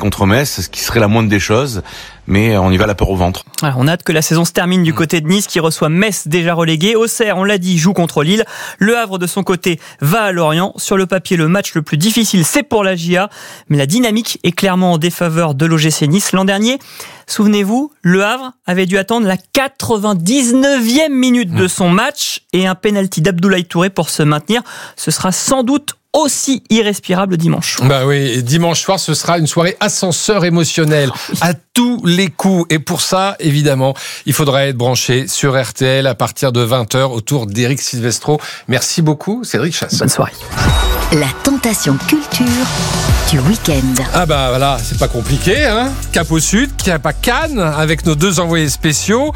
contre Metz, ce qui serait la moindre des choses. Mais on y va la peur au ventre. Alors, on a hâte que la saison se termine du côté de Nice qui reçoit Metz déjà relégué. Auxerre, on l'a dit, joue contre Lille. Le Havre de son côté va à Lorient. Sur le papier, le match le plus difficile, c'est pour la GIA. Mais la dynamique est clairement en défaveur de l'OGC Nice. L'an dernier, souvenez-vous, le Havre avait dû attendre la 99e minute de son match et un pénalty d'Abdoulaye Touré pour se maintenir. Ce sera sans doute aussi irrespirable dimanche. Bah oui, et dimanche soir, ce sera une soirée ascenseur émotionnel à tous les coups. Et pour ça, évidemment, il faudra être branché sur RTL à partir de 20h autour d'Éric Silvestro. Merci beaucoup, Cédric Chasse. Bonne soirée. La tentation culture du week-end. Ah bah voilà, c'est pas compliqué, hein. Cap au sud, Cap à Cannes, avec nos deux envoyés spéciaux.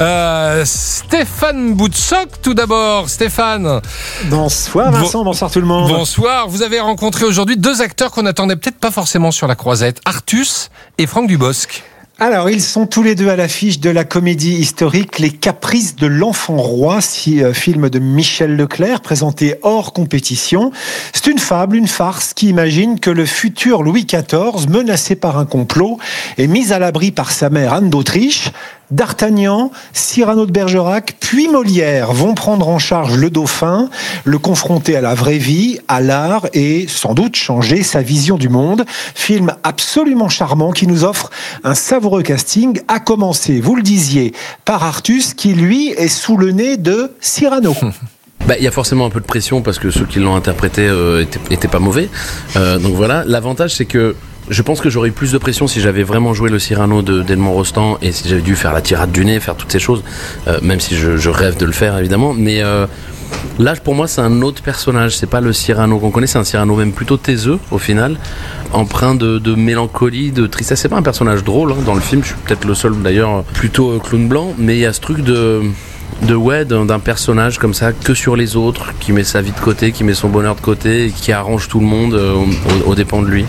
Stéphane Boutsock, tout d'abord. Stéphane. Bonsoir Vincent, bonsoir tout le monde. Bonsoir, vous avez rencontré aujourd'hui deux acteurs qu'on n'attendait peut-être pas forcément sur la croisette, Artus et Franck Dubosc. Alors, ils sont tous les deux à l'affiche de la comédie historique Les Caprices de l'Enfant Roi, film de Michel Leclerc, présenté hors compétition. C'est une fable, une farce qui imagine que le futur Louis XIV, menacé par un complot, est mis à l'abri par sa mère Anne d'Autriche. D'Artagnan, Cyrano de Bergerac, puis Molière vont prendre en charge le dauphin, le confronter à la vraie vie, à l'art et sans doute changer sa vision du monde. Film absolument charmant qui nous offre un savoureux casting, à commencer, vous le disiez, par Artus qui lui est sous le nez de Cyrano. Il y a forcément un peu de pression parce que ceux qui l'ont interprété étaient pas mauvais. Donc voilà, l'avantage c'est que je pense que j'aurais eu plus de pression si j'avais vraiment joué le Cyrano d'Edmond Rostand et si j'avais dû faire la tirade du nez, faire toutes ces choses, même si je rêve de le faire évidemment. Mais là, pour moi, c'est un autre personnage. C'est pas le Cyrano qu'on connaît, c'est un Cyrano même plutôt taiseux au final, empreint de mélancolie, de tristesse. C'est pas un personnage drôle dans le film. Je suis peut-être le seul d'ailleurs plutôt clown blanc, mais il y a ce truc d'un personnage comme ça, que sur les autres, qui met sa vie de côté, qui met son bonheur de côté et qui arrange tout le monde aux dépens de lui.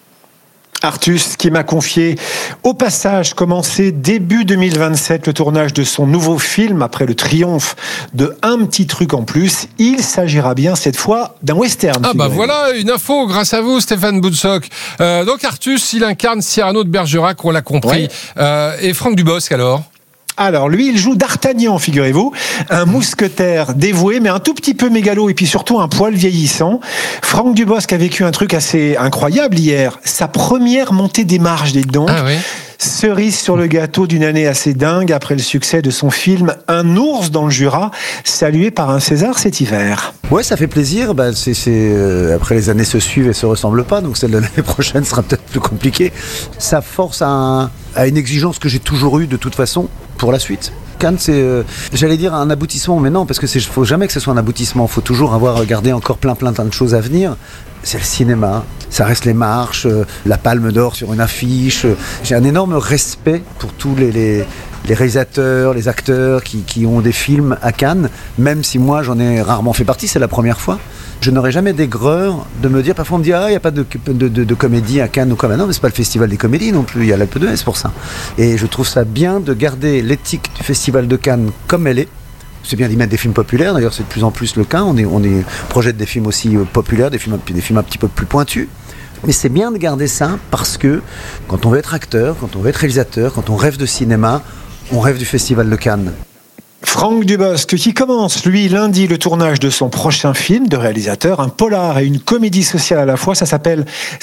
Artus qui m'a confié au passage commencé début 2027 le tournage de son nouveau film après le triomphe de Un petit truc en plus. Il s'agira bien cette fois d'un western. Ah bah voilà une info grâce à vous Stéphane Boutsock. Donc Artus, il incarne Cyrano de Bergerac, on l'a compris. Ouais. Et Franck Dubosc alors ? Alors, lui, il joue d'Artagnan, figurez-vous, un mousquetaire dévoué, mais un tout petit peu mégalo, et puis surtout un poil vieillissant. Franck Dubosc a vécu un truc assez incroyable hier. Sa première montée des marches, dites donc. Ah oui. Cerise sur le gâteau d'une année assez dingue après le succès de son film Un ours dans le Jura, salué par un César cet hiver. Ouais, ça fait plaisir. Après, les années se suivent et se ressemblent pas, donc celle de l'année prochaine sera peut-être plus compliquée. Ça force à une exigence que j'ai toujours eue de toute façon pour la suite. Cannes, c'est, j'allais dire un aboutissement, mais non, parce que faut jamais que ce soit un aboutissement. Faut toujours avoir gardé encore plein de choses à venir. C'est le cinéma, ça reste les marches, la palme d'or sur une affiche. J'ai un énorme respect pour tous les réalisateurs, les acteurs qui ont des films à Cannes, même si moi j'en ai rarement fait partie, c'est la première fois. Je n'aurai jamais d'aigreur de me dire, parfois on me dit, il n'y a pas de comédie à Cannes ou quoi. Non, mais c'est pas le festival des comédies non plus, il y a l'Alpe d'Huez pour ça. Et je trouve ça bien de garder l'éthique du festival de Cannes comme elle est. C'est bien d'y mettre des films populaires, d'ailleurs c'est de plus en plus le cas, on projette des films aussi populaires, des films un petit peu plus pointus. Mais c'est bien de garder ça parce que quand on veut être acteur, quand on veut être réalisateur, quand on rêve de cinéma, on rêve du festival de Cannes. Franck Dubosc qui commence, lui, lundi, le tournage de son prochain film de réalisateur, un polar et une comédie sociale à la fois. Ça s'appelle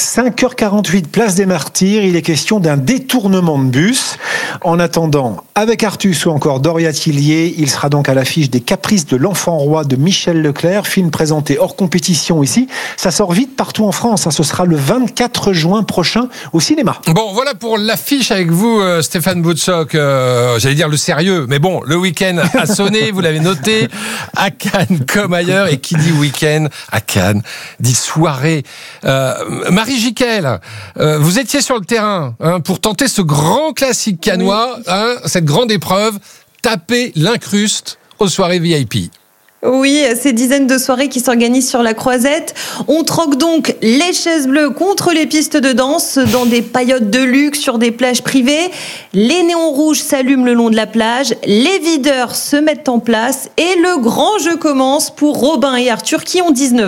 5h48, Place des Martyrs. Il est question d'un détournement de bus. En attendant, avec Artus ou encore Doria Tillier, il sera donc à l'affiche des Caprices de l'Enfant Roi de Michel Leclerc, film présenté hors compétition ici. Ça sort vite partout en France. Ce sera le 24 juin prochain au cinéma. Bon, voilà pour l'affiche avec vous, Stéphane Boutsock. J'allais dire le sérieux, mais bon, le week-end a sonné, vous l'avez noté, à Cannes comme ailleurs. Et qui dit week-end à Cannes dit soirée. Marie Jiquel, vous étiez sur le terrain pour tenter ce grand classique cannois, cette grande épreuve, taper l'incruste aux soirées VIP. Oui, ces dizaines de soirées qui s'organisent sur la Croisette. On troque donc les chaises bleues contre les pistes de danse dans des paillotes de luxe sur des plages privées. Les néons rouges s'allument le long de la plage. Les videurs se mettent en place et le grand jeu commence pour Robin et Arthur qui ont 19 ans.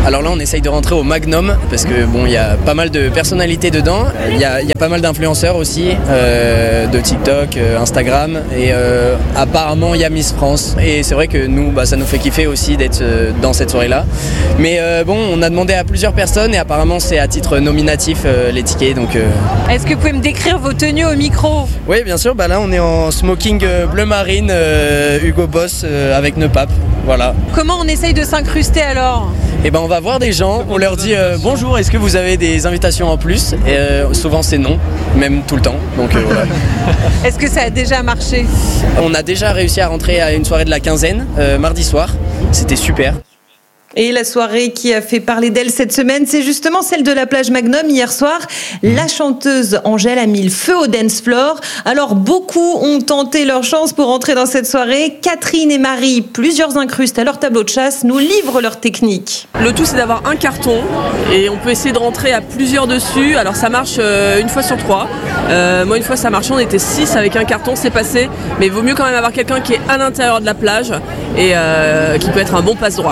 Alors là, on essaye de rentrer au Magnum parce que bon, il y a pas mal de personnalités dedans. Il y a pas mal d'influenceurs aussi, de TikTok, Instagram, et apparemment il y a Miss France. Et c'est vrai que nous, ça nous fait kiffer aussi d'être dans cette soirée-là. Mais bon, on a demandé à plusieurs personnes et apparemment c'est à titre nominatif les tickets. Donc. Est-ce que vous pouvez me décrire vos tenues au micro ? Oui, bien sûr. Là, on est en smoking bleu marine, Hugo Boss avec nœud pape. Voilà. Comment on essaye de s'incruster alors ? Eh ben, on va voir des gens, on leur dit bonjour, est-ce que vous avez des invitations en plus ? Et souvent c'est non, même tout le temps. Donc voilà. Est-ce que ça a déjà marché ? On a déjà réussi à rentrer à une soirée de la quinzaine, mardi soir. C'était super. Et la soirée qui a fait parler d'elle cette semaine, c'est justement celle de la plage Magnum hier soir. La chanteuse Angèle a mis le feu au dance floor. Alors beaucoup ont tenté leur chance pour entrer dans cette soirée. Catherine et Marie, plusieurs incrustes à leur tableau de chasse, nous livrent leur technique. Le tout, c'est d'avoir un carton et on peut essayer de rentrer à plusieurs dessus. Alors ça marche une fois sur 3. Moi, une fois ça marchait, on était 6 avec un carton, c'est passé. Mais il vaut mieux quand même avoir quelqu'un qui est à l'intérieur de la plage et qui peut être un bon passe-droit.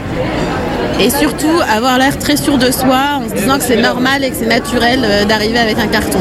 Et surtout avoir l'air très sûr de soi en se disant que c'est normal et que c'est naturel d'arriver avec un carton.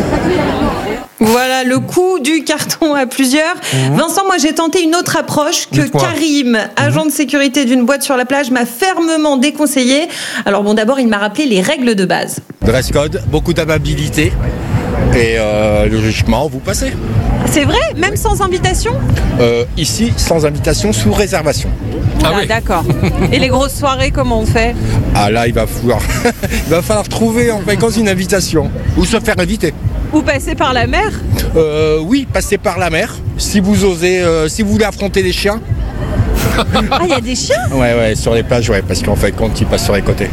Voilà le coup du carton à plusieurs. Vincent, moi j'ai tenté une autre approche que Karim, agent de sécurité d'une boîte sur la plage, m'a fermement déconseillé. Alors bon, d'abord il m'a rappelé les règles de base. Dress code, beaucoup d'amabilité et logiquement vous passez. C'est vrai, même sans invitation ? Ici, sans invitation, sous réservation. Oui. D'accord. Et les grosses soirées, comment on fait ? Ah là, il va falloir trouver en fréquence une invitation ou se faire inviter. Ou passer par la mer ? Oui, passer par la mer. Si vous osez, si vous voulez affronter des chiens. Ah, il y a des chiens ? Ouais, sur les plages, parce qu'en fait, quand ils passent sur les côtés.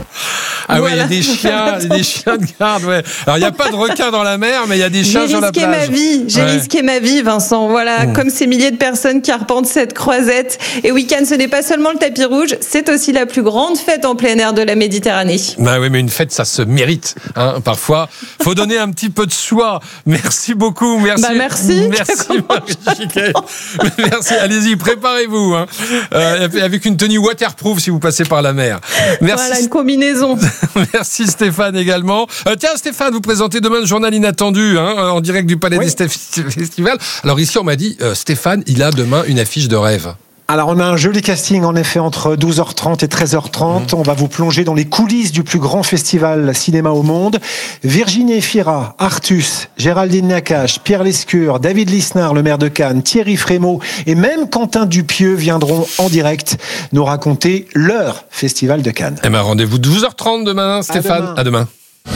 Ah voilà. Ouais, il y a des chiens de garde, ouais. Alors, il n'y a pas de requins dans la mer, mais il y a des chiens sur la plage. J'ai risqué ma vie, Vincent. Voilà, comme ces milliers de personnes qui arpentent cette croisette. Et week-end, ce n'est pas seulement le tapis rouge, c'est aussi la plus grande fête en plein air de la Méditerranée. Bah oui, mais une fête, ça se mérite, hein. Parfois, faut donner un petit peu de soi. Merci beaucoup, merci. Merci. Merci, Marie-Chiquette. Merci, allez-y, préparez-vous, hein. Avec une tenue waterproof si vous passez par la mer. Merci. Voilà, une combinaison. Merci Stéphane également. Tiens Stéphane, vous présentez demain le journal inattendu en direct du Palais des Festivals. Alors ici on m'a dit Stéphane, il a demain une affiche de rêve. Alors on a un joli casting en effet entre 12h30 et 13h30. On va vous plonger dans les coulisses du plus grand festival cinéma au monde. Virginie Efira, Artus, Géraldine Nakache, Pierre Lescure, David Lisnard, le maire de Cannes, Thierry Frémaux et même Quentin Dupieux viendront en direct nous raconter leur festival de Cannes. Eh ben rendez-vous 12h30 demain Stéphane. À demain.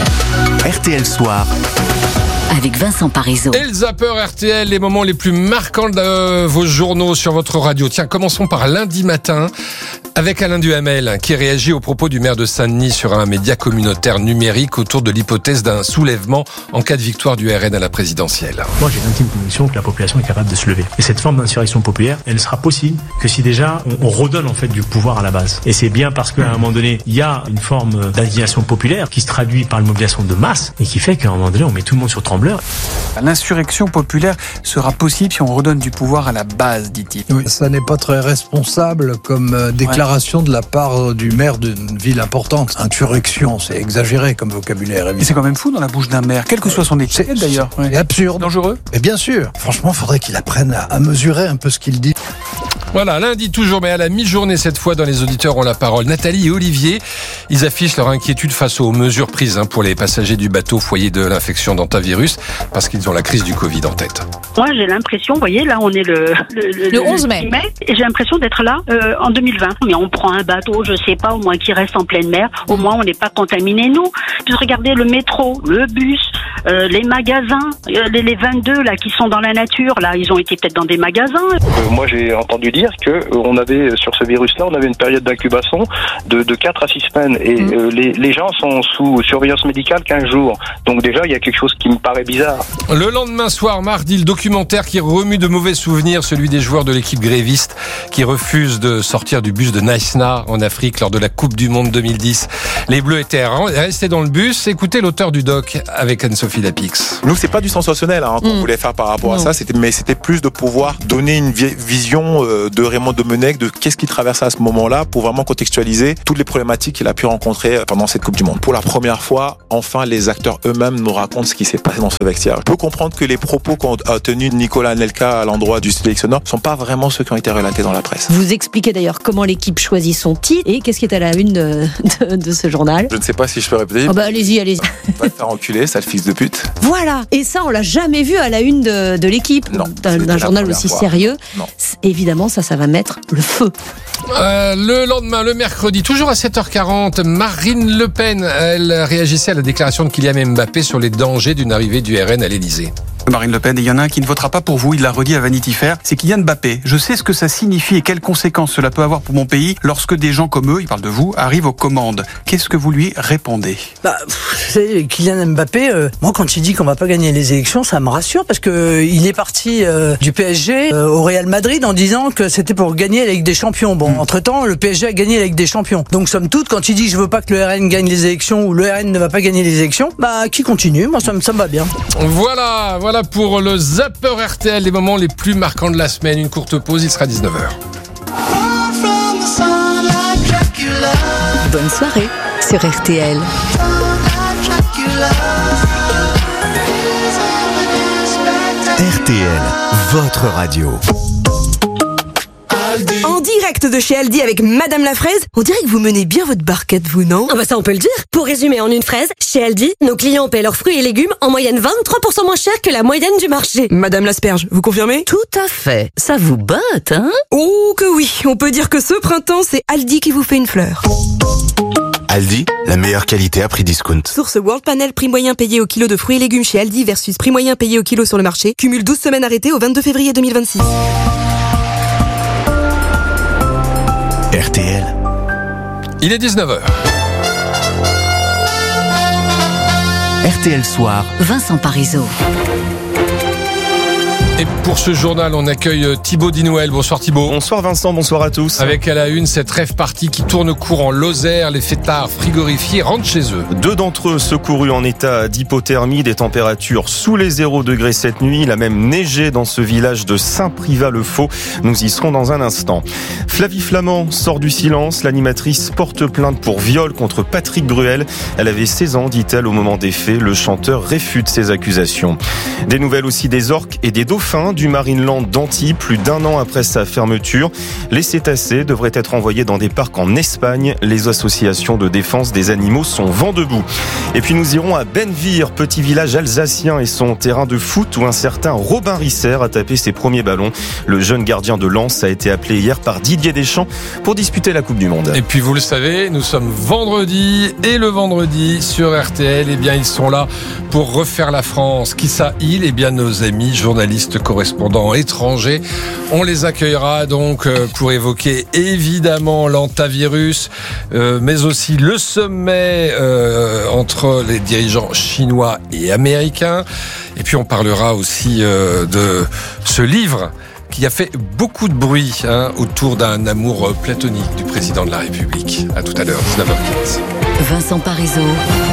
RTL Soir. Avec Vincent Parisot. Et le Zapper RTL, les moments les plus marquants de vos journaux sur votre radio. Tiens, commençons par lundi matin avec Alain Duhamel qui réagit aux propos du maire de Saint-Denis sur un média communautaire numérique autour de l'hypothèse d'un soulèvement en cas de victoire du RN à la présidentielle. Moi, j'ai l'intime conviction que la population est capable de se lever. Et cette forme d'insurrection populaire, elle ne sera possible que si déjà on redonne en fait du pouvoir à la base. Et c'est bien parce qu'à un moment donné, il y a une forme d'indignation populaire qui se traduit par une mobilisation de masse et qui fait qu'à un moment donné, on met tout le monde sur trembleur. L'insurrection populaire sera possible si on redonne du pouvoir à la base, dit-il. Oui, ça n'est pas très responsable comme déclaration de la part du maire d'une ville importante. Insurrection, c'est exagéré comme vocabulaire. Mais c'est quand même fou dans la bouche d'un maire, quel que soit son étiquette d'ailleurs. C'est absurde. Dangereux. Mais bien sûr. Franchement, il faudrait qu'il apprenne à mesurer un peu ce qu'il dit. Voilà, lundi toujours, mais à la mi-journée cette fois, dans les auditeurs ont la parole. Nathalie et Olivier, ils affichent leur inquiétude face aux mesures prises pour les passagers du bateau foyer de l'infection d'hantavirus, parce qu'ils ont la crise du Covid en tête. Moi, j'ai l'impression, vous voyez, là, on est le 11 mai, et j'ai l'impression d'être là en 2020. Mais on prend un bateau, je sais pas, au moins qui reste en pleine mer, au moins on n'est pas contaminés, nous. Puis regardez le métro, le bus, les magasins, les 22 là qui sont dans la nature, là, ils ont été peut-être dans des magasins. Moi, j'ai entendu dire que on avait sur ce virus-là, on avait une période d'incubation de 4 à 6 semaines et les gens sont sous surveillance médicale 15 jours. Donc déjà, il y a quelque chose qui me paraît bizarre. Le lendemain soir, mardi, le documentaire qui remue de mauvais souvenirs, celui des joueurs de l'équipe gréviste qui refusent de sortir du bus de Naïsna en Afrique lors de la Coupe du Monde 2010. Les Bleus étaient restés dans le bus. Écoutez l'auteur du doc avec Anne-Sophie Lapix. Nous, c'est pas du sensationnel qu'on voulait faire par rapport à ça, c'était plus de pouvoir donner une vision de Raymond Domenech, de qu'est-ce qu'il traverse à ce moment-là, pour vraiment contextualiser toutes les problématiques qu'il a pu rencontrer pendant cette Coupe du Monde. Pour la première fois, enfin, les acteurs eux-mêmes nous racontent ce qui s'est passé dans ce vestiaire. Je peux comprendre que les propos qu'a tenu Nicolas Anelka à l'endroit du sélectionneur ne sont pas vraiment ceux qui ont été relatés dans la presse. Vous expliquez d'ailleurs comment l'équipe choisit son titre et qu'est-ce qui est à la une de ce journal. Je ne sais pas si je peux répéter. Oh bah allez-y. Va te faire enculer, sale fils de pute. Voilà. Et ça, on l'a jamais vu à la une de l'équipe. D'un journal aussi sérieux. Non. Évidemment, ça va mettre le feu. Le lendemain, le mercredi, toujours à 7h40, Marine Le Pen, elle réagissait à la déclaration de Kylian Mbappé sur les dangers d'une arrivée du RN à l'Elysée. Marine Le Pen, il y en a un qui ne votera pas pour vous, il l'a redit à Vanity Fair, c'est Kylian Mbappé. Je sais ce que ça signifie et quelles conséquences cela peut avoir pour mon pays lorsque des gens comme eux, il parle de vous, arrivent aux commandes. Qu'est-ce que vous lui répondez ? Kylian Mbappé, moi quand il dit qu'on va pas gagner les élections, ça me rassure parce que il est parti du PSG au Real Madrid en disant que c'était pour gagner la Ligue des Champions. Bon, entre-temps, le PSG a gagné la Ligue des Champions. Donc somme toute, quand il dit je veux pas que le RN gagne les élections ou le RN ne va pas gagner les élections, qui continue, moi ça me va bien. Voilà pour le Zapper RTL, les moments les plus marquants de la semaine. Une courte pause, il sera 19h. Bonne soirée sur RTL. RTL, votre radio. En direct de chez Aldi avec Madame la Fraise, on dirait que vous menez bien votre barquette, vous, non ? Ah bah ça on peut le dire. Pour résumer en une phrase, chez Aldi, nos clients paient leurs fruits et légumes en moyenne 23% moins cher que la moyenne du marché. Madame l'asperge, vous confirmez ? Tout à fait. Ça vous botte, hein ? Oh que oui, on peut dire que ce printemps, c'est Aldi qui vous fait une fleur. Aldi, la meilleure qualité à prix discount. Source World Panel, prix moyen payé au kilo de fruits et légumes chez Aldi versus prix moyen payé au kilo sur le marché. Cumule 12 semaines arrêtées au 22 février 2026. RTL. Il est 19h. RTL Soir. Vincent Parisot. Et pour ce journal, on accueille Thibaut Dinouel. Bonsoir Thibaut. Bonsoir Vincent, bonsoir à tous. Avec à la une cette rave party qui tourne court en Lozère. Les fêtards frigorifiés rentrent chez eux. 2 d'entre eux secourus en état d'hypothermie, des températures sous les 0 degrés cette nuit. Il a même neigé dans ce village de Saint-Privat-le-Faux. Nous y serons dans un instant. Flavie Flament sort du silence. L'animatrice porte plainte pour viol contre Patrick Bruel. Elle avait 16 ans, dit-elle, au moment des faits. Le chanteur réfute ces accusations. Des nouvelles aussi des orques et des dauphins du Marineland d'Antibes, plus d'1 an après sa fermeture. Les cétacés devraient être envoyés dans des parcs en Espagne. Les associations de défense des animaux sont vent debout. Et puis nous irons à Bennevire, petit village alsacien et son terrain de foot où un certain Robin Risser a tapé ses premiers ballons. Le jeune gardien de Lens a été appelé hier par Didier Deschamps pour disputer la Coupe du Monde. Et puis vous le savez, nous sommes vendredi et le vendredi sur RTL, ils sont là pour refaire la France. Qui ça, ils ? Nos amis journalistes correspondants étrangers. On les accueillera donc pour évoquer évidemment l'antavirus, mais aussi le sommet entre les dirigeants chinois et américains. Et puis on parlera aussi de ce livre qui a fait beaucoup de bruit autour d'un amour platonique du président de la République. À tout à l'heure, 19h15. Vincent Parisot.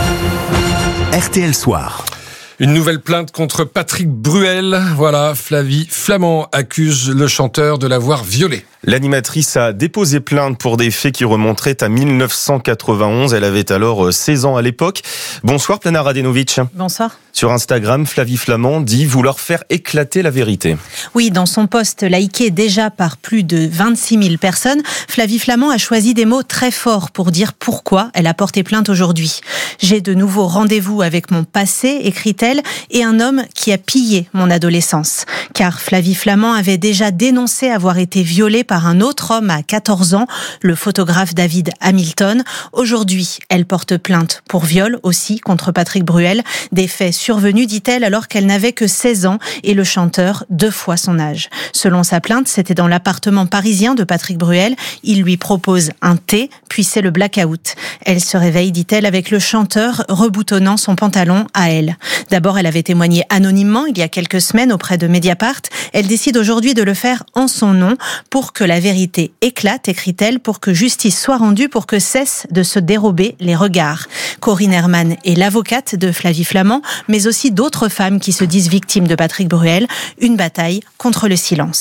RTL Soir. Une nouvelle plainte contre Patrick Bruel. Voilà, Flavie Flament accuse le chanteur de l'avoir violé. L'animatrice a déposé plainte pour des faits qui remonteraient à 1991. Elle avait alors 16 ans à l'époque. Bonsoir Plana Radenovic. Bonsoir. Sur Instagram, Flavie Flament dit vouloir faire éclater la vérité. Oui, dans son post liké déjà par plus de 26 000 personnes, Flavie Flament a choisi des mots très forts pour dire pourquoi elle a porté plainte aujourd'hui. J'ai de nouveaux rendez-vous avec mon passé, écrit-elle, et un homme qui a pillé mon adolescence. Car Flavie Flament avait déjà dénoncé avoir été violée par un autre homme à 14 ans, le photographe David Hamilton. Aujourd'hui, elle porte plainte pour viol aussi contre Patrick Bruel. Des faits survenus, dit-elle, alors qu'elle n'avait que 16 ans et le chanteur 2 fois son âge. Selon sa plainte, c'était dans l'appartement parisien de Patrick Bruel. Il lui propose un thé, puis c'est le blackout. Elle se réveille, dit-elle, avec le chanteur reboutonnant son pantalon à elle. D'abord, elle avait témoigné anonymement il y a quelques semaines auprès de Mediapart. Elle décide aujourd'hui de le faire en son nom pour que la vérité éclate, écrit-elle, pour que justice soit rendue, pour que cessent de se dérober les regards. Corinne Herman est l'avocate de Flavie Flament, mais aussi d'autres femmes qui se disent victimes de Patrick Bruel. Une bataille contre le silence.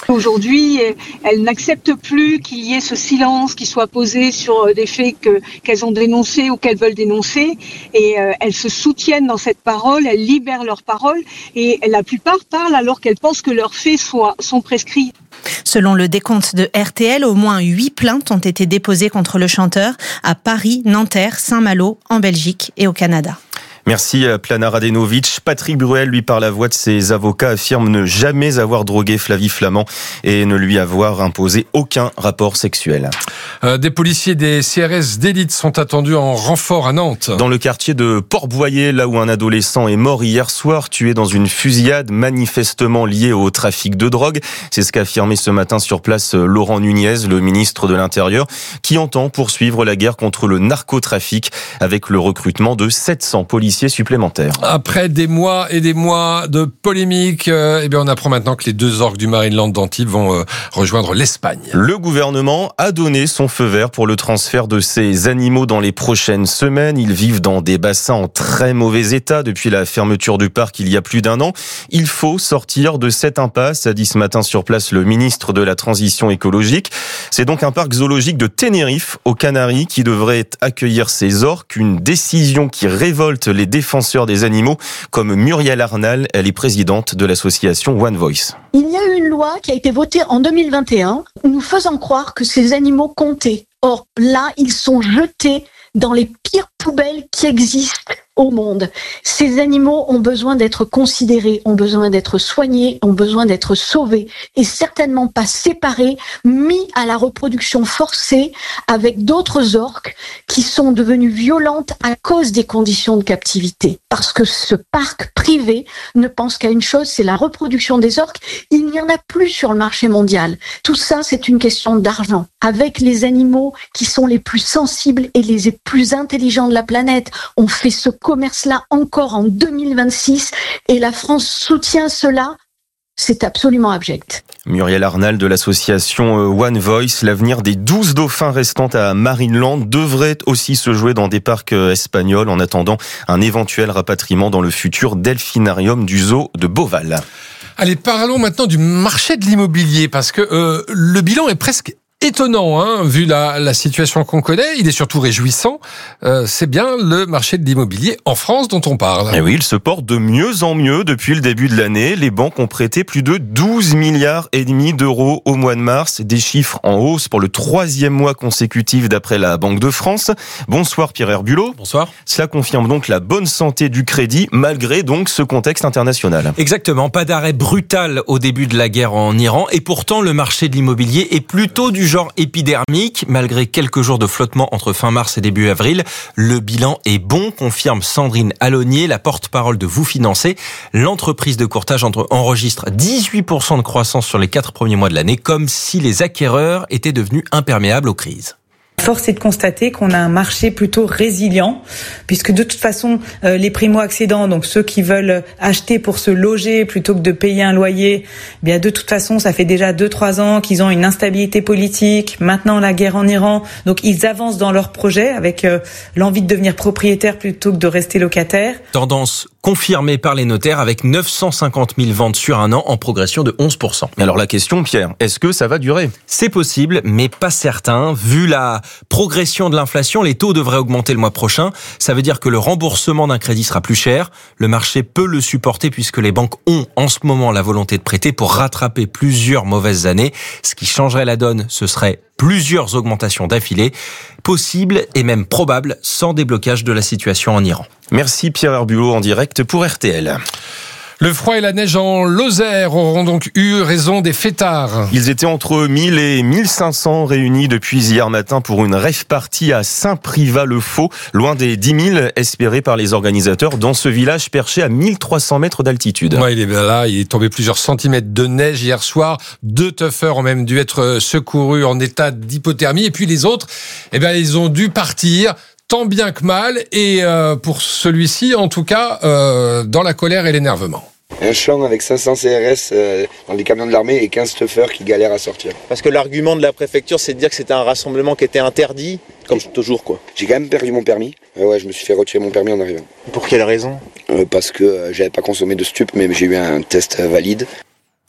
Aujourd'hui, elles n'acceptent plus qu'il y ait ce silence qui soit posé sur des faits qu'elles ont dénoncés ou qu'elles veulent dénoncer. Et elles se soutiennent dans cette parole, elles libèrent leur parole. Et la plupart parlent alors qu'elles pensent que leurs faits sont prescrits. Selon le décompte de RTL, au moins 8 plaintes ont été déposées contre le chanteur à Paris, Nanterre, Saint-Malo, en Belgique et au Canada. Merci Plana Radenovic. Patrick Bruel, lui, par la voix de ses avocats, affirme ne jamais avoir drogué Flavie Flament et ne lui avoir imposé aucun rapport sexuel. Des policiers des CRS d'élite sont attendus en renfort à Nantes. Dans le quartier de Port-Boyer, là où un adolescent est mort hier soir, tué dans une fusillade manifestement liée au trafic de drogue. C'est ce qu'a affirmé ce matin sur place Laurent Nunez, le ministre de l'Intérieur, qui entend poursuivre la guerre contre le narcotrafic avec le recrutement de 700 policiers supplémentaires. Après des mois et des mois de polémiques, on apprend maintenant que les 2 orques du Marineland d'Antibes vont rejoindre l'Espagne. Le gouvernement a donné son feu vert pour le transfert de ces animaux dans les prochaines semaines. Ils vivent dans des bassins en très mauvais état depuis la fermeture du parc il y a plus d'1 an. Il faut sortir de cette impasse, a dit ce matin sur place le ministre de la Transition écologique. C'est donc un parc zoologique de Tenerife, aux Canaries, qui devrait accueillir ces orques. Une décision qui révolte les défenseurs des animaux, comme Muriel Arnal, elle est présidente de l'association One Voice. Il y a eu une loi qui a été votée en 2021, nous faisant croire que ces animaux comptaient. Or, là, ils sont jetés dans les pires poubelles qui existent au monde. Ces animaux ont besoin d'être considérés, ont besoin d'être soignés, ont besoin d'être sauvés et certainement pas séparés, mis à la reproduction forcée avec d'autres orques qui sont devenues violentes à cause des conditions de captivité. Parce que ce parc privé ne pense qu'à une chose, c'est la reproduction des orques. Il n'y en a plus sur le marché mondial. Tout ça, c'est une question d'argent. Avec les animaux qui sont les plus sensibles et les plus intelligents de la planète, on fait ce commerce-là encore en 2026 et la France soutient cela. C'est absolument abject. Muriel Arnal de l'association One Voice. L'avenir des 12 dauphins restants à Marineland devrait aussi se jouer dans des parcs espagnols en attendant un éventuel rapatriement dans le futur delphinarium du zoo de Beauval. Allez, parlons maintenant du marché de l'immobilier parce que le bilan est presque étonnant, vu la situation qu'on connaît. Il est surtout réjouissant. C'est bien le marché de l'immobilier en France dont on parle. Et oui, il se porte de mieux en mieux depuis le début de l'année. Les banques ont prêté plus de 12,5 milliards d'euros au mois de mars. Des chiffres en hausse pour le 3e mois consécutif d'après la Banque de France. Bonsoir Pierre Herbulot. Bonsoir. Cela confirme donc la bonne santé du crédit malgré donc ce contexte international. Exactement. Pas d'arrêt brutal au début de la guerre en Iran. Et pourtant, le marché de l'immobilier est plutôt du genre épidermique. Malgré quelques jours de flottement entre fin mars et début avril, le bilan est bon, confirme Sandrine Alonier, la porte-parole de Vous Financer. L'entreprise de courtage enregistre 18% de croissance sur les 4 premiers mois de l'année, comme si les acquéreurs étaient devenus imperméables aux crises. Force est de constater qu'on a un marché plutôt résilient, puisque de toute façon, les primo-accédants, donc ceux qui veulent acheter pour se loger plutôt que de payer un loyer, bien de toute façon, ça fait déjà 2-3 ans qu'ils ont une instabilité politique, maintenant la guerre en Iran, donc ils avancent dans leurs projets avec l'envie de devenir propriétaire plutôt que de rester locataire. Tendance confirmée par les notaires avec 950 000 ventes sur un an en progression de 11%. Alors la question, Pierre, est-ce que ça va durer ? C'est possible, mais pas certain. Vu la progression de l'inflation, les taux devraient augmenter le mois prochain. Ça veut dire que le remboursement d'un crédit sera plus cher. Le marché peut le supporter puisque les banques ont en ce moment la volonté de prêter pour rattraper plusieurs mauvaises années. Ce qui changerait la donne, ce serait plusieurs augmentations d'affilée, possibles et même probables sans déblocage de la situation en Iran. Merci Pierre Herbulot en direct pour RTL. Le froid et la neige en Lozère auront donc eu raison des fêtards. Ils étaient entre 1000 et 1500 réunis depuis hier matin pour une rave party à Saint-Privat-le-Faux, loin des 10 000 espérés par les organisateurs dans ce village perché à 1300 mètres d'altitude. Ouais, il est tombé plusieurs centimètres de neige hier soir. 2 tuffeurs ont même dû être secourus en état d'hypothermie. Et puis les autres, ils ont dû partir. Tant bien que mal, et pour celui-ci, en tout cas, dans la colère et l'énervement. Un champ avec 500 CRS dans les camions de l'armée et 15 stuffeurs qui galèrent à sortir. Parce que l'argument de la préfecture, c'est de dire que c'était un rassemblement qui était interdit, comme toujours quoi. J'ai quand même perdu mon permis. Ouais, je me suis fait retirer mon permis en arrivant. Pour quelle raison ? Parce que j'avais pas consommé de stup, mais j'ai eu un test valide.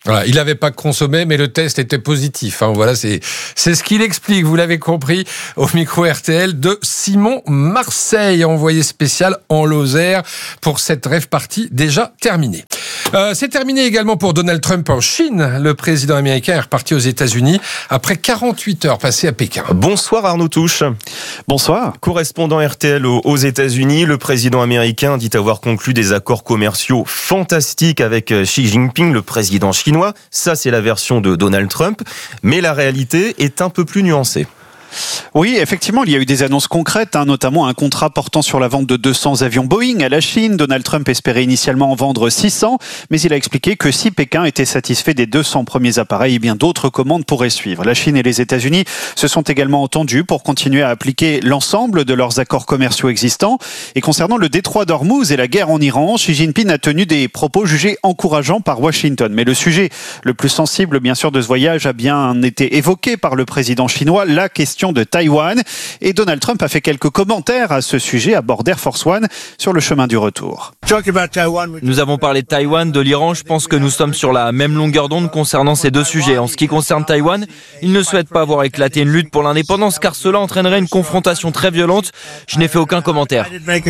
Voilà, il n'avait pas consommé, mais le test était positif. Voilà, c'est ce qu'il explique. Vous l'avez compris au micro RTL de Simon Marseille, envoyé spécial en Lozère pour cette rêve partie déjà terminée. C'est terminé également pour Donald Trump en Chine. Le président américain est reparti aux États-Unis après 48 heures passées à Pékin. Bonsoir Arnaud Touche. Bonsoir. Correspondant RTL aux États-Unis, le président américain dit avoir conclu des accords commerciaux fantastiques avec Xi Jinping, le président chinois. Ça, c'est la version de Donald Trump. Mais la réalité est un peu plus nuancée. Oui, effectivement, il y a eu des annonces concrètes, notamment un contrat portant sur la vente de 200 avions Boeing à la Chine. Donald Trump espérait initialement en vendre 600, mais il a expliqué que si Pékin était satisfait des 200 premiers appareils, bien d'autres commandes pourraient suivre. La Chine et les États-Unis se sont également entendus pour continuer à appliquer l'ensemble de leurs accords commerciaux existants. Et concernant le détroit d'Ormuz et la guerre en Iran, Xi Jinping a tenu des propos jugés encourageants par Washington. Mais le sujet le plus sensible, bien sûr, de ce voyage a bien été évoqué par le président chinois, la question de Taïwan. Et Donald Trump a fait quelques commentaires à ce sujet à bord d'Air Force One sur le chemin du retour. Nous avons parlé de Taïwan, de l'Iran. Je pense que nous sommes sur la même longueur d'onde concernant ces deux sujets. En ce qui concerne Taïwan, il ne souhaite pas voir éclater une lutte pour l'indépendance car cela entraînerait une confrontation très violente. Je n'ai fait aucun commentaire.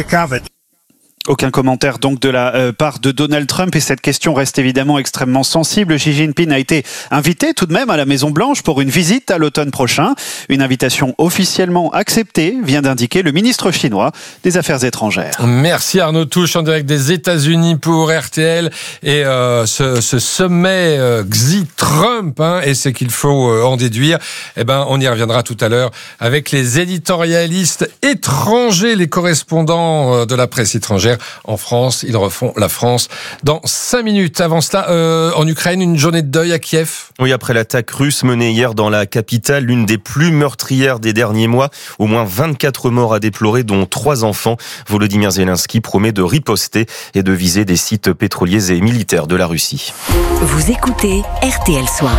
Aucun commentaire donc de la part de Donald Trump et cette question reste évidemment extrêmement sensible. Xi Jinping a été invité tout de même à la Maison-Blanche pour une visite à l'automne prochain. Une invitation officiellement acceptée, vient d'indiquer le ministre chinois des Affaires étrangères. Merci Arnaud Touche en direct des États-Unis pour RTL et ce sommet Xi-Trump et c'est qu'il faut en déduire. On y reviendra tout à l'heure avec les éditorialistes étrangers, les correspondants de la presse étrangère. En France, ils refont la France dans 5 minutes. Avant cela, en Ukraine, une journée de deuil à Kiev. Oui, après l'attaque russe menée hier dans la capitale, l'une des plus meurtrières des derniers mois. Au moins 24 morts à déplorer, dont 3 enfants. Volodymyr Zelensky promet de riposter et de viser des sites pétroliers et militaires de la Russie. Vous écoutez RTL Soir.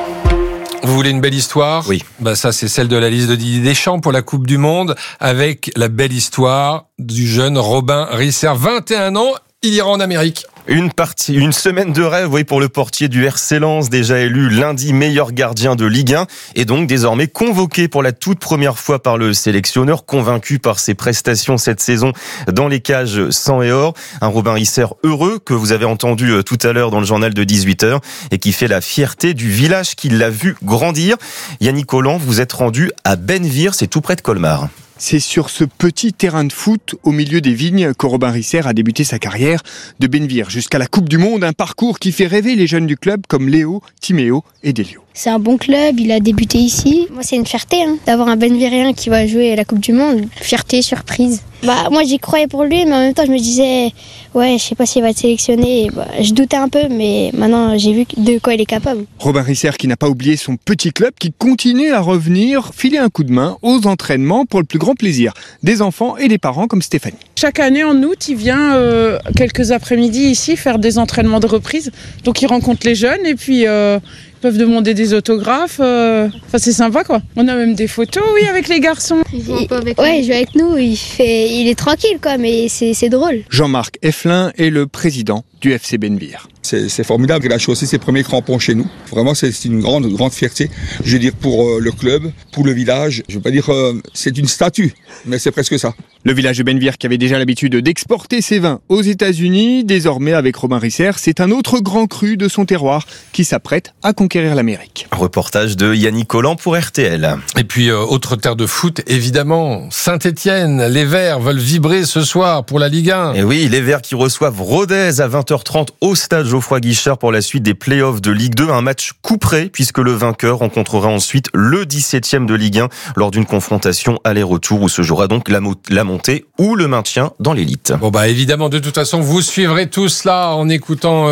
Vous voulez une belle histoire ? Oui. Ça, c'est celle de la liste de Didier Deschamps pour la Coupe du Monde, avec la belle histoire du jeune Robin Risser, 21 ans, il ira en Amérique. Une semaine de rêve, pour le portier du RC Lens, déjà élu lundi meilleur gardien de Ligue 1, et donc désormais convoqué pour la toute première fois par le sélectionneur, convaincu par ses prestations cette saison dans les cages sang et or. Un Robin Risser heureux, que vous avez entendu tout à l'heure dans le journal de 18h, et qui fait la fierté du village qui l'a vu grandir. Yannick Collant, vous êtes rendu à Benneville, c'est tout près de Colmar. C'est sur ce petit terrain de foot au milieu des vignes que Robin Risser a débuté sa carrière de Benneville jusqu'à la Coupe du Monde, un parcours qui fait rêver les jeunes du club comme Léo, Timéo et Délio. C'est un bon club, il a débuté ici. Moi, c'est une fierté d'avoir un Bennevirien qui va jouer à la Coupe du Monde. Fierté, surprise. Moi, j'y croyais pour lui, mais en même temps, je me disais, je sais pas s'il va être sélectionné. Je doutais un peu, mais maintenant, j'ai vu de quoi il est capable. Robin Risser qui n'a pas oublié son petit club, qui continue à revenir filer un coup de main aux entraînements pour le plus grand plaisir des enfants et des parents comme Stéphanie. Chaque année, en août, il vient quelques après-midi ici faire des entraînements de reprise. Donc, il rencontre les jeunes et puis... peuvent demander des autographes. C'est sympa, quoi. On a même des photos, avec les garçons. Il joue avec nous. Il est tranquille, quoi, mais c'est drôle. Jean-Marc Effelin est le président du FC Benneville. C'est formidable. Il a chaussé ses premiers crampons chez nous. Vraiment, c'est une grande fierté. Je veux dire, pour le club, pour le village. Je veux pas dire c'est une statue, mais c'est presque ça. Le village de Benneville qui avait déjà l'habitude d'exporter ses vins aux États-Unis, désormais avec Robin Risser, c'est un autre grand cru de son terroir qui s'apprête à conquérir l'Amérique. Un reportage de Yannick Collant pour RTL. Et puis, autre terre de foot, évidemment, Saint-Étienne. Les Verts veulent vibrer ce soir pour la Ligue 1. Et oui, les Verts qui reçoivent Rodez à 20h30 au stade Geoffroy-Guichard pour la suite des playoffs de Ligue 2. Un match couperé puisque le vainqueur rencontrera ensuite le 17e de Ligue 1 lors d'une confrontation aller-retour où se jouera donc la montée ou le maintien dans l'élite. Évidemment, de toute façon, vous suivrez tout cela en écoutant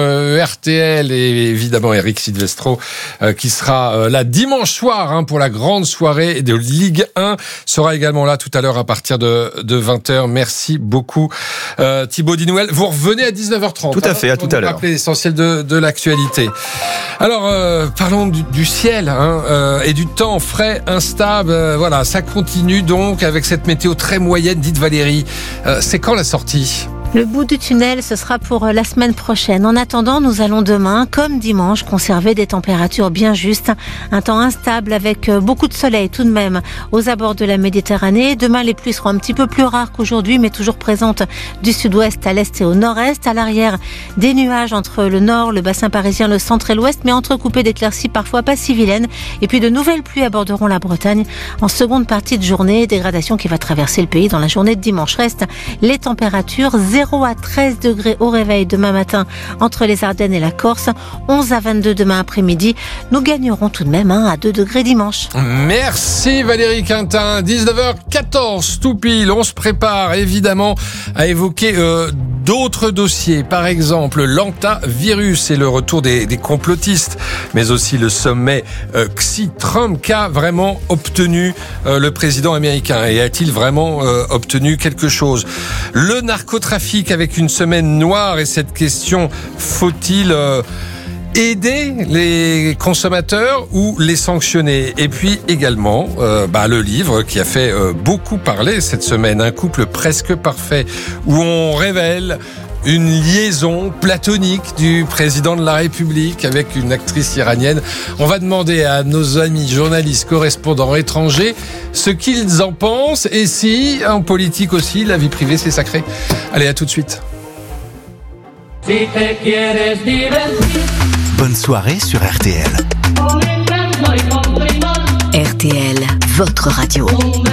RTL et évidemment Eric Silvestro qui sera là dimanche soir pour la grande soirée de Ligue 1 sera également là tout à l'heure à partir de 20h. Merci beaucoup Thibaut Dinouel. Vous revenez à 19h30. Tout à fait, à tout à l'heure. Rappeler l'essentiel de l'actualité. Alors, parlons du ciel et du temps frais, instable. Ça continue donc avec cette météo très moyenne, dite Valérie. C'est quand la sortie ? Le bout du tunnel, ce sera pour la semaine prochaine. En attendant, nous allons demain, comme dimanche, conserver des températures bien justes. Un temps instable avec beaucoup de soleil tout de même aux abords de la Méditerranée. Demain, les pluies seront un petit peu plus rares qu'aujourd'hui, mais toujours présentes du sud-ouest à l'est et au nord-est. À l'arrière, des nuages entre le nord, le bassin parisien, le centre et l'ouest, mais entrecoupés d'éclaircies parfois pas si vilaines. Et puis de nouvelles pluies aborderont la Bretagne en seconde partie de journée. Dégradation qui va traverser le pays dans la journée de dimanche. Restent les températures 0 à 13 degrés au réveil demain matin entre les Ardennes et la Corse, 11 à 22 demain après-midi. Nous gagnerons tout de même 1 à 2 degrés dimanche. Merci Valérie Quintin, 19h14 tout pile. On se prépare évidemment à évoquer d'autres dossiers, par exemple l'antavirus et le retour des complotistes, mais aussi le sommet Xi-Trump qu'a vraiment obtenu le président américain. Et a-t-il vraiment obtenu quelque chose? Le narcotrafic avec une semaine noire et cette question, faut-il aider les consommateurs ou les sanctionner? Et puis également le livre qui a fait beaucoup parler cette semaine, Un couple presque parfait, où on révèle une liaison platonique du président de la République avec une actrice iranienne. On va demander à nos amis journalistes, correspondants étrangers ce qu'ils en pensent et si, en politique aussi, la vie privée c'est sacré. Allez, à tout de suite. Bonne soirée sur RTL. RTL, votre radio.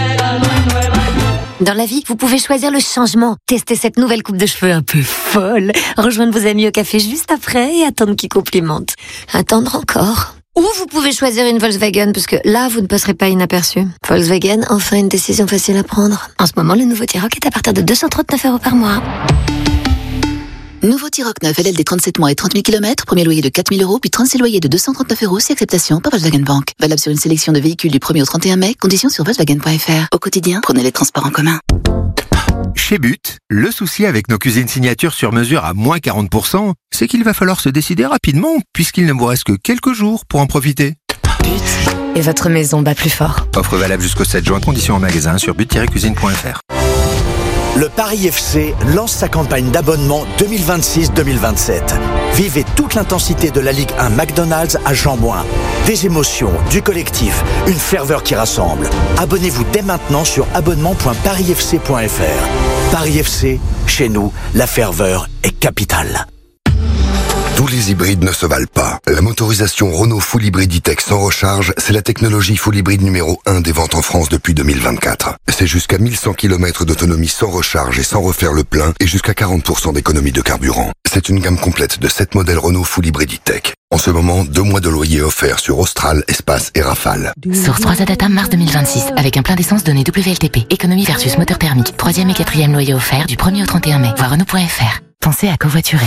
Dans la vie, vous pouvez choisir le changement. Testez cette nouvelle coupe de cheveux un peu folle. Rejoindre vos amis au café juste après et attendre qu'ils complimentent. Attendre encore. Ou vous pouvez choisir une Volkswagen, parce que là, vous ne passerez pas inaperçu. Volkswagen, enfin une décision facile à prendre. En ce moment, le nouveau T-Roc est à partir de 239 € par mois. Nouveau T-Roc 9, LLD 37 mois et 30 000 km, premier loyer de 4 000 €, puis 36 loyers de 239 € si acceptation par Volkswagen Bank. Valable sur une sélection de véhicules du 1er au 31 mai, conditions sur Volkswagen.fr. Au quotidien, prenez les transports en commun. Chez But, le souci avec nos cuisines signature sur mesure à moins 40%, c'est qu'il va falloir se décider rapidement, puisqu'il ne vous reste que quelques jours pour en profiter. But. Et votre maison bat plus fort. Offre valable jusqu'au 7 juin, conditions en magasin sur but-cuisine.fr. Le Paris FC lance sa campagne d'abonnement 2026-2027. Vivez toute l'intensité de la Ligue 1 McDonald's à Jean-Bouin. Des émotions, du collectif, une ferveur qui rassemble. Abonnez-vous dès maintenant sur abonnement.parisfc.fr. Paris FC, chez nous, la ferveur est capitale. Tous les hybrides ne se valent pas. La motorisation Renault Full Hybrid E-Tech sans recharge, c'est la technologie Full Hybrid numéro 1 des ventes en France depuis 2024. C'est jusqu'à 1100 km d'autonomie sans recharge et sans refaire le plein et jusqu'à 40% d'économie de carburant. C'est une gamme complète de 7 modèles Renault Full Hybrid E-Tech. En ce moment, 2 mois de loyer offerts sur Austral, Espace et Rafale. Source 3 Adata mars 2026, avec un plein d'essence donné WLTP. Économie versus moteur thermique. 3e et 4e loyer offert du 1er au 31 mai. Voir Renault.fr. Pensez à covoiturer.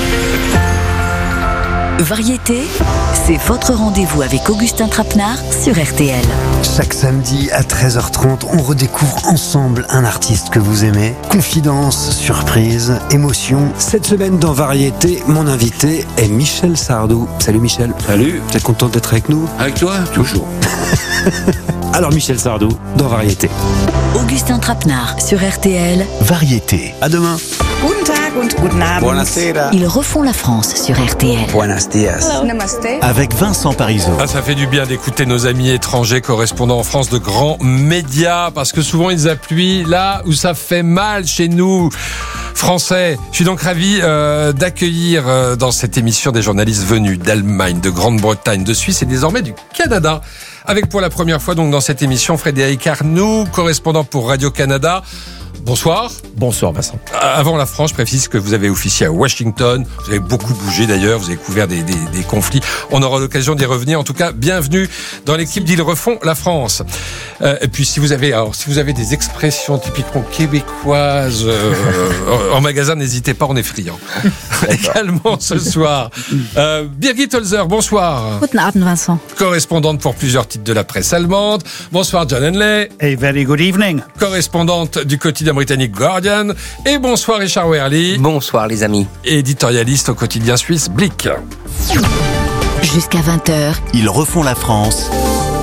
Variété, c'est votre rendez-vous avec Augustin Trapenard sur RTL. Chaque samedi à 13h30, on redécouvre ensemble un artiste que vous aimez. Confidence, surprise, émotion. Cette semaine dans Variété, mon invité est Michel Sardou. Salut Michel. Salut. T'es content d'être avec nous? Avec toi, toujours. Alors Michel Sardou, dans Variété. Augustin Trapenard sur RTL. Variété. À demain. Guten Tag und guten Abend. Buonasera. Ils refont la France sur RTL. Buenos dias. Namaste. Avec Vincent Parisot. Ah, ça fait du bien d'écouter nos amis étrangers correspondants en France de grands médias, parce que souvent ils appuient là où ça fait mal chez nous, Français. Je suis donc ravi d'accueillir dans cette émission des journalistes venus d'Allemagne, de Grande-Bretagne, de Suisse et désormais du Canada. Avec pour la première fois donc dans cette émission Frédéric Arnoux, correspondant pour Radio-Canada. Bonsoir. Bonsoir Vincent. Avant la France, je précise que vous avez officié à Washington. Vous avez beaucoup bougé d'ailleurs, vous avez couvert des conflits. On aura l'occasion d'y revenir. En tout cas, bienvenue dans l'équipe d'Ils refont la France. Et puis si vous avez des expressions typiquement québécoises en magasin, n'hésitez pas, on est friands. Également ce soir, Birgit Holzer, bonsoir. Guten Abend Vincent. Correspondante pour plusieurs titres de la presse allemande. Bonsoir John Henley. A very good evening. Correspondante du quotidien britannique Guardian. Et bonsoir Richard Wehrli. Bonsoir les amis. Éditorialiste au quotidien suisse Blick. Jusqu'à 20h. Ils refont la France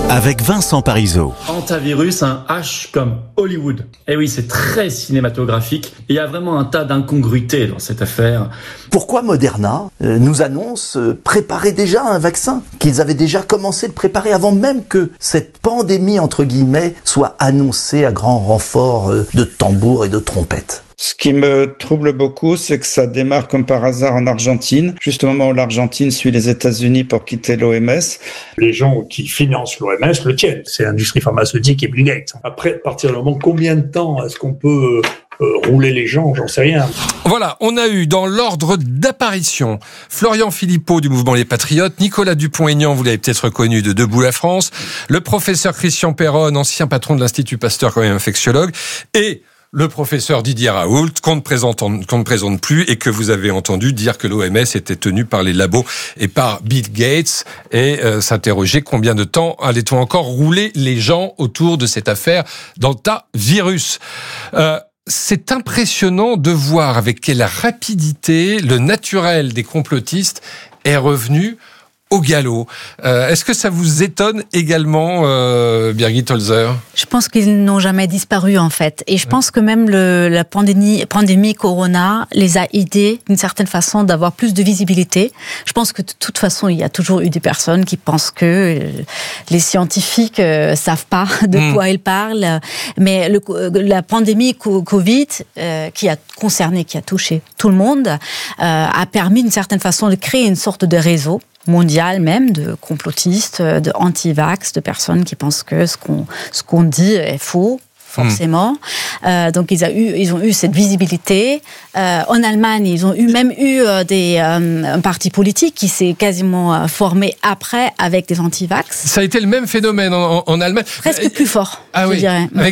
avec Vincent Parisot. Antivirus, un H comme Hollywood. Eh oui, c'est très cinématographique. Il y a vraiment un tas d'incongruités dans cette affaire. Pourquoi Moderna nous annonce préparer déjà un vaccin, qu'ils avaient déjà commencé de préparer avant même que cette pandémie, entre guillemets, soit annoncée à grand renfort de tambours et de trompettes? Ce qui me trouble beaucoup, c'est que ça démarre comme par hasard en Argentine, juste au moment où l'Argentine suit les États-Unis pour quitter l'OMS. Les gens qui financent l'OMS le tiennent, c'est l'industrie pharmaceutique et Bill Gates. Après, à partir du moment, combien de temps est-ce qu'on peut rouler les gens, j'en sais rien. Voilà, on a eu dans l'ordre d'apparition Florian Philippot du mouvement Les Patriotes, Nicolas Dupont-Aignan, vous l'avez peut-être reconnu, de Debout la France, le professeur Christian Perronne, ancien patron de l'Institut Pasteur, quand même infectiologue, et le professeur Didier Raoult, qu'on ne présente plus et que vous avez entendu dire que l'OMS était tenue par les labos et par Bill Gates et s'interroger combien de temps allait-on encore rouler les gens autour de cette affaire d'antivirus. C'est impressionnant de voir avec quelle rapidité le naturel des complotistes est revenu au galop. Est-ce que ça vous étonne également, Birgit Holzer ? Je pense qu'ils n'ont jamais disparu, en fait. Et je pense que même la pandémie Corona les a aidés, d'une certaine façon, d'avoir plus de visibilité. Je pense que de toute façon, il y a toujours eu des personnes qui pensent que les scientifiques savent pas de quoi ils parlent. Mais la pandémie Covid, qui a touché tout le monde, a permis, d'une certaine façon, de créer une sorte de réseau mondial même, de complotistes, de anti-vax, de personnes qui pensent que ce qu'on dit est faux, forcément. Donc ils ont eu cette visibilité. En Allemagne, ils ont même eu un parti politique qui s'est quasiment formé après avec des anti-vax. Ça a été le même phénomène en Allemagne. Presque plus fort, je dirais. Avec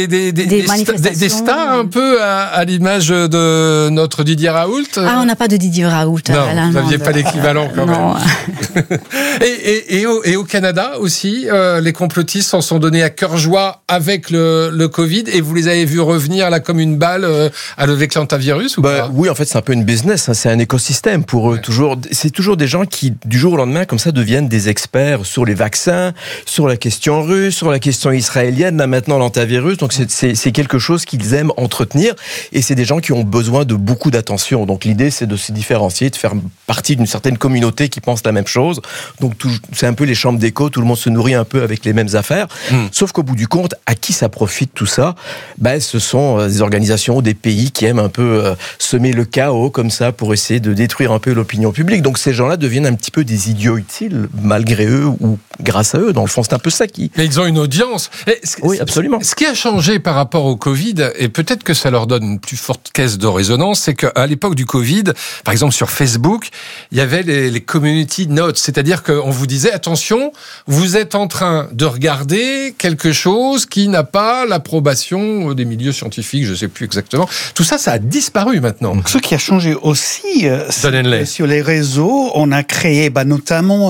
des stars un peu à l'image de notre Didier Raoult. On n'a pas de Didier Raoult. Non, vous n'aviez pas l'équivalent quand même. Et au Canada aussi, les complotistes s'en sont donnés à cœur joie avec le Covid, et vous les avez vus revenir là comme une balle à avec l'antivirus ou pas ? Oui, en fait, c'est un peu une business, c'est un écosystème pour eux. C'est toujours des gens qui, du jour au lendemain, comme ça, deviennent des experts sur les vaccins, sur la question russe, sur la question israélienne, là maintenant l'antivirus. Donc c'est quelque chose qu'ils aiment entretenir, et c'est des gens qui ont besoin de beaucoup d'attention. Donc l'idée, c'est de se différencier, de faire partie d'une certaine communauté qui pense la même chose. Donc c'est un peu les chambres d'écho, tout le monde se nourrit un peu avec les mêmes affaires. Sauf qu'au bout du compte, à qui ça profite tout ça ? Ce sont des organisations, des pays qui aiment un peu semer le chaos comme ça pour essayer de détruire un peu l'opinion publique. Donc ces gens-là deviennent un petit peu des idiots utiles, malgré eux ou grâce à eux. Dans le fond, c'est un peu ça qui... Mais ils ont une audience. Oui, absolument. Ce qui a changé par rapport au Covid, et peut-être que ça leur donne une plus forte caisse de résonance, c'est qu'à l'époque du Covid, par exemple sur Facebook, il y avait les community notes, c'est-à-dire qu'on vous disait, attention, vous êtes en train de regarder quelque chose qui n'a pas l'approbation des milieux scientifiques, je ne sais plus exactement. Tout ça, ça a disparu maintenant. Ce qui a changé aussi, c'est sur les réseaux, on a créé, notamment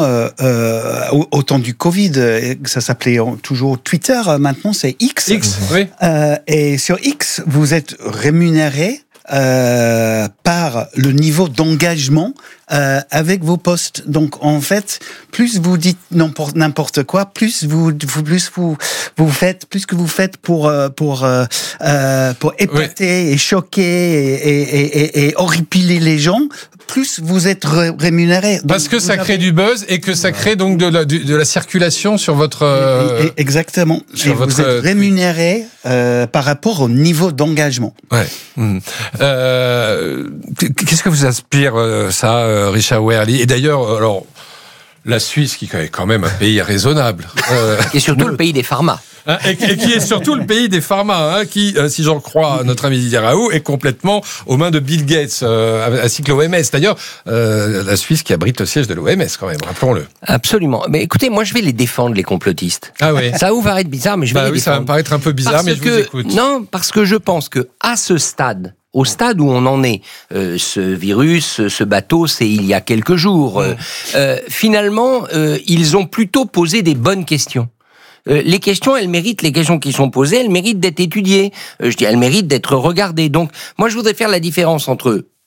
au temps du Covid, ça s'appelait toujours Twitter, maintenant c'est X. X, oui. Et sur X, vous êtes rémunéré par le niveau d'engagement avec vos posts. Donc en fait, plus vous dites n'importe quoi, plus vous faites, plus que vous faites pour épater et choquer et horripiler les gens, plus vous êtes rémunéré. Donc, parce que ça crée du buzz et que ça crée donc de la circulation sur votre... Exactement. Sur vous êtes rémunéré par rapport au niveau d'engagement. Ouais. Qu'est-ce que vous inspire ça, Richard Wehrli ? Et d'ailleurs, alors, la Suisse, qui est quand même un pays raisonnable. Et surtout le pays des pharma. Et qui est surtout le pays des pharma, qui, si j'en crois notre ami Didier Raoult, est complètement aux mains de Bill Gates, ainsi que l'OMS. D'ailleurs, la Suisse qui abrite le siège de l'OMS, quand même, rappelons-le. Absolument. Mais écoutez, moi, je vais les défendre, les complotistes. Ah oui. Ça va vous paraître bizarre, mais je vais les défendre. Ça va me paraître un peu bizarre, mais je vous écoute. Non, parce que je pense que à ce stade, au stade où on en est, ce virus, ce bateau, c'est il y a quelques jours. Finalement, ils ont plutôt posé des bonnes questions. Les questions qui sont posées, elles méritent d'être étudiées. Elles méritent d'être regardées. Donc, moi, je voudrais faire la différence entre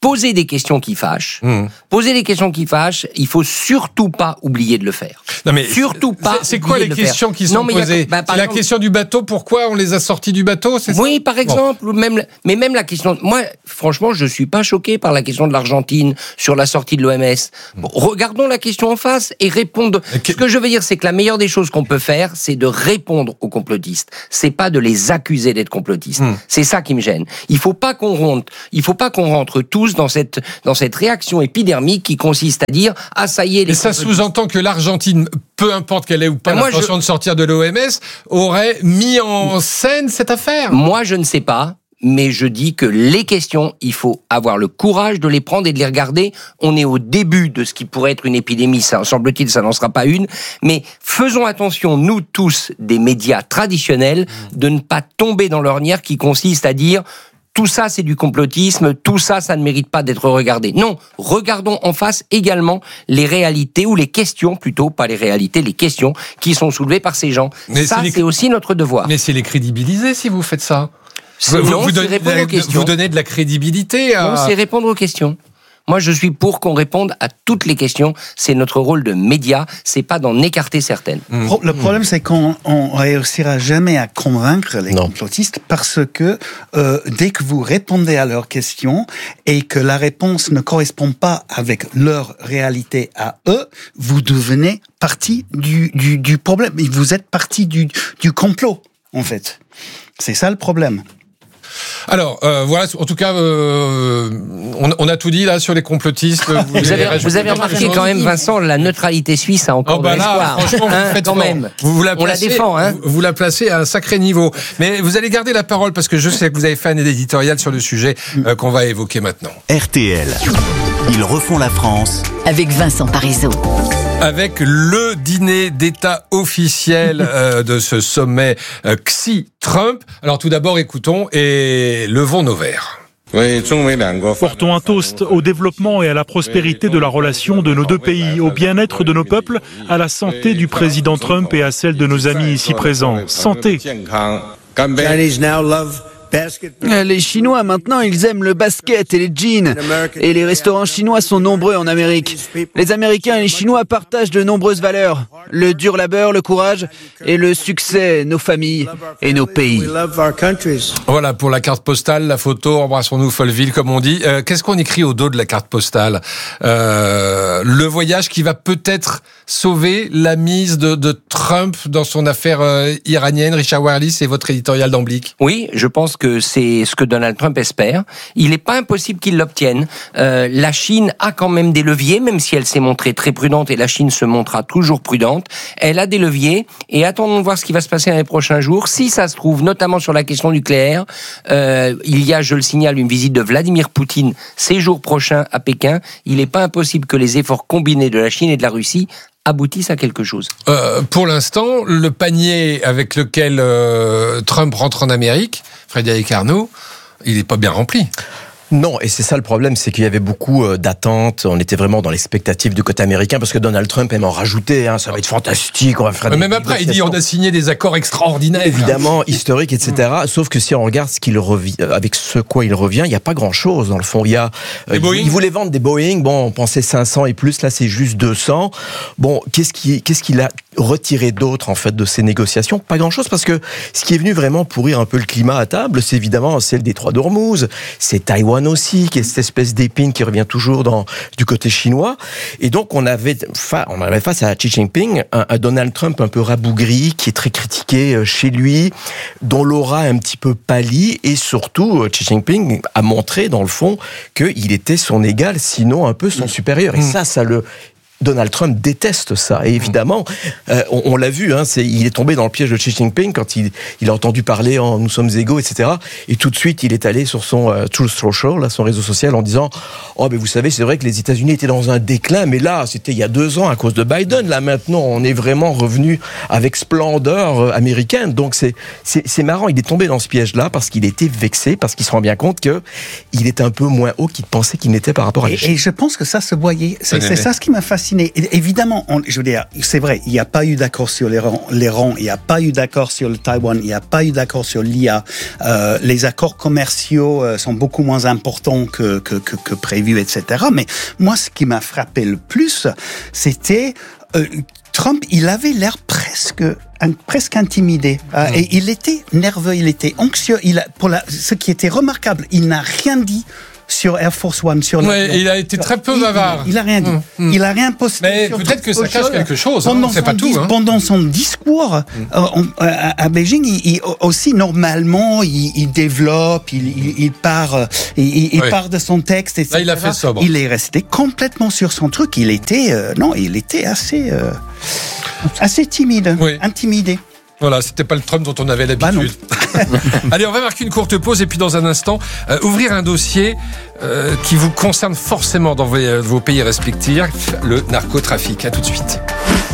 poser des questions qui fâchent. Poser des questions qui fâchent, il faut surtout pas oublier de le faire. Non mais surtout pas. C'est quoi les questions qui sont posées? C'est la question du bateau. Pourquoi on les a sortis du bateau? C'est ça? Oui, par exemple. Même la question. Moi, franchement, je suis pas choqué par la question de l'Argentine sur la sortie de l'OMS. Bon, regardons la question en face et répondre. Ce que je veux dire, c'est que la meilleure des choses qu'on peut faire, c'est de répondre aux complotistes. C'est pas de les accuser d'être complotistes. C'est ça qui me gêne. Il faut pas qu'on rentre tous dans cette réaction épidermique qui consiste à dire ça y est. Et ça sous-entend que l'Argentine, peu importe qu'elle ait ou pas l'intention de sortir de l'OMS, aurait mis en scène cette affaire. Moi, je ne sais pas. Mais je dis que les questions, il faut avoir le courage de les prendre et de les regarder. On est au début de ce qui pourrait être une épidémie, ça semble-t-il, ça n'en sera pas une. Mais faisons attention, nous tous, des médias traditionnels, de ne pas tomber dans l'ornière qui consiste à dire tout ça, c'est du complotisme, tout ça, ça ne mérite pas d'être regardé. Non, regardons en face également les réalités, ou les questions plutôt, pas les réalités, les questions qui sont soulevées par ces gens. Mais ça, c'est aussi notre devoir. Mais c'est les crédibiliser si vous faites ça. Vous donnez de la crédibilité à... Non, c'est répondre aux questions. Moi, je suis pour qu'on réponde à toutes les questions. C'est notre rôle de média, c'est pas d'en écarter certaines. Le problème, c'est qu'on réussira jamais à convaincre les complotistes parce que dès que vous répondez à leurs questions et que la réponse ne correspond pas avec leur réalité à eux, vous devenez partie du problème. Vous êtes partie du complot, en fait. C'est ça le problème. Alors, voilà, en tout cas, on a tout dit là sur les complotistes. Vous avez remarqué quand même, Vincent, la neutralité suisse a encore de l'espoir. Franchement, vous faites quand même. On la défend. Vous la placez à un sacré niveau. Mais vous allez garder la parole parce que je sais que vous avez fait un éditorial sur le sujet qu'on va évoquer maintenant. RTL, ils refont la France avec Vincent Parisot. Avec le dîner d'État officiel de ce sommet Xi-Trump. Alors tout d'abord, écoutons et levons nos verres. Portons un toast au développement et à la prospérité de la relation de nos deux pays, au bien-être de nos peuples, à la santé du président Trump et à celle de nos amis ici présents. Santé. Les Chinois, maintenant, ils aiment le basket et les jeans. Et les restaurants chinois sont nombreux en Amérique. Les Américains et les Chinois partagent de nombreuses valeurs. Le dur labeur, le courage et le succès, nos familles et nos pays. Voilà pour la carte postale, la photo, embrassons-nous Folleville, comme on dit. Qu'est-ce qu'on écrit au dos de la carte postale? Le voyage qui va peut-être sauver la mise de Trump dans son affaire iranienne. Richard Warley, c'est votre éditorial d'Amblic. Oui, je pense que c'est ce que Donald Trump espère. Il n'est pas impossible qu'il l'obtienne. La Chine a quand même des leviers, même si elle s'est montrée très prudente, et la Chine se montrera toujours prudente. Elle a des leviers, et attendons de voir ce qui va se passer dans les prochains jours. Si ça se trouve, notamment sur la question nucléaire, il y a, je le signale, une visite de Vladimir Poutine ces jours prochains à Pékin. Il n'est pas impossible que les efforts combinés de la Chine et de la Russie aboutissent à quelque chose. Pour l'instant, le panier avec lequel Trump rentre en Amérique, Frédéric Arnaud, il n'est pas bien rempli. Non, et c'est ça le problème, c'est qu'il y avait beaucoup d'attentes. On était vraiment dans l'expectative du côté américain parce que Donald Trump aime en rajouter. Ça va être fantastique. On va faire. Même après, il dit on a signé des accords extraordinaires, évidemment historiques, etc. Sauf que si on regarde ce qu'il revient, avec ce quoi il revient, il y a pas grand-chose dans le fond. Il y a, il voulait vendre des Boeing. Bon, on pensait 500 et plus. Là, c'est juste 200. Bon, qu'est-ce qu'il a retiré d'autre en fait de ces négociations? Pas grand-chose, parce que ce qui est venu vraiment pourrir un peu le climat à table, c'est évidemment le détroit d'Ormuz, c'est Taïwan aussi, qui est cette espèce d'épine qui revient toujours du côté chinois. Et donc, on avait face à Xi Jinping un Donald Trump un peu rabougri, qui est très critiqué chez lui, dont l'aura un petit peu pâli, et surtout, Xi Jinping a montré, dans le fond, qu'il était son égal, sinon un peu son supérieur. Et ça le... Donald Trump déteste ça, et évidemment, on l'a vu, il est tombé dans le piège de Xi Jinping quand il a entendu parler en nous sommes égaux, etc. Et tout de suite, il est allé sur son Truth Social, là, son réseau social, en disant oh, mais vous savez, c'est vrai que les États-Unis étaient dans un déclin, mais là, c'était il y a 2 ans à cause de Biden. Là, maintenant, on est vraiment revenu avec splendeur américaine. Donc, c'est marrant. Il est tombé dans ce piège-là parce qu'il était vexé, parce qu'il se rend bien compte que il est un peu moins haut qu'il pensait qu'il n'était par rapport à la Chine. Et je pense que ça se voyait. C'est ça ce qui m'a fasciné fasciné. Évidemment, je veux dire, c'est vrai, il n'y a pas eu d'accord sur l'Iran, il n'y a pas eu d'accord sur le Taïwan, il n'y a pas eu d'accord sur l'IA. Les accords commerciaux sont beaucoup moins importants que prévu, etc. Mais moi, ce qui m'a frappé le plus, c'était Trump, il avait l'air presque intimidé. Et il était nerveux, il était anxieux. Ce qui était remarquable, il n'a rien dit sur Air Force One, sur l'avion. Il a été très peu bavard. Il a rien dit. Il a rien posté. Mais peut-être que ça cache quelque chose. C'est pas tout. Pendant son discours à Beijing, il aussi normalement, il développe, il part de son texte, etc. Là, il a fait sobre. Il est resté complètement sur son truc. Il était assez timide, intimidé. Voilà, c'était pas le Trump dont on avait l'habitude. Allez, on va marquer une courte pause et puis dans un instant, ouvrir un dossier qui vous concerne forcément dans vos pays respectifs, le narcotrafic. À tout de suite.